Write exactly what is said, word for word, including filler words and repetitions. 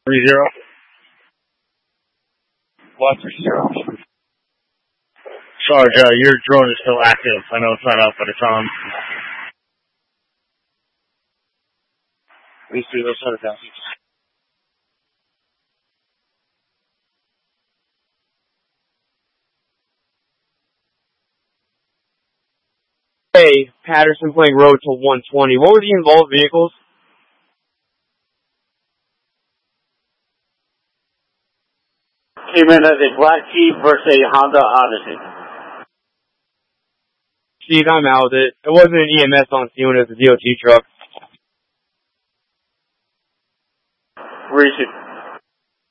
Three zero. One three zero. Sarge, uh, your drone is still active. I know it's not up, but it's on. These two, let's shut it down. Hey, Patterson playing road to one twenty. What were the involved vehicles? Came in as a black Jeep versus a Honda Odyssey. Steve, I'm out with it. It wasn't an E M S on scene, it was a D O T truck. Where is it?